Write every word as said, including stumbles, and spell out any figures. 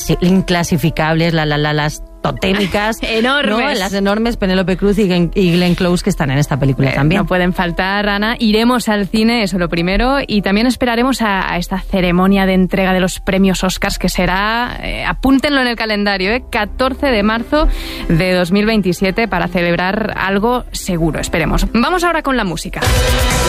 inclasificables, la, la, la, las totémicas, enormes, ¿no? Las enormes Penélope Cruz y Glenn, y Glenn Close que están en esta película eh, también. No pueden faltar, Ana. Iremos al cine, eso lo primero, y también esperaremos a, a esta ceremonia de entrega de los premios Oscars que será, eh, apúntenlo en el calendario, eh, catorce de marzo de dos mil veintisiete para celebrar algo seguro, esperemos. Vamos ahora con la música.